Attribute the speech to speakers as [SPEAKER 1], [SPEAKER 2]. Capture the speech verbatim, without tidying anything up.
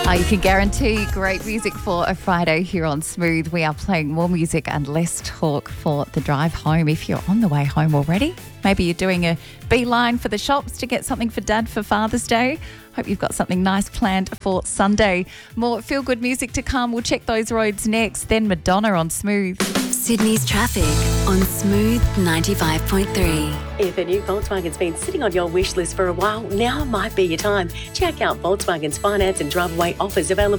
[SPEAKER 1] Uh, you can guarantee great music for a Friday here on Smooth. We are playing more music and less talk for the drive home. If you're on the way home already, maybe you're doing a beeline for the shops to get something for Dad for Father's Day. Hope you've got something nice planned for Sunday. More feel-good music to come. We'll check those roads next. Then Madonna on Smooth.
[SPEAKER 2] Sydney's traffic on Smooth ninety-five point three.
[SPEAKER 3] If a new Volkswagen's been sitting on your wish list for a while, now might be your time. Check out Volkswagen's finance and drive away offers available